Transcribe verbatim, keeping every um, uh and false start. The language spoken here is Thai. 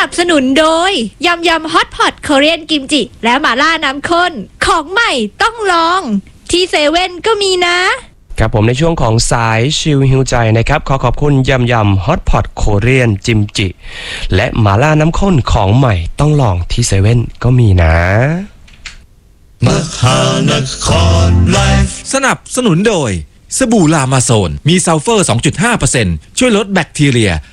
นับสนุนโดยยำยำฮอตพอตเกาหลีกิมจิและหม่าล่าน้ำข้นของใหม่ต้องลองที่เซเว่นก็มีนะครับผมในช่วงของสายชิลฮิวใจนะครับขอขอบคุณยำยำฮอตพอตโคเรียนจิมจิและหม่าล่าน้ำข้นของใหม่ต้องลองที่เซเว่นก็มีนะมหานครไลฟ์สนับสนุนโดยสบู่ลามาโซนมีซัลเฟอร์ สองจุดห้าเปอร์เซ็นต์ ช่วยลดแบคทีเรีย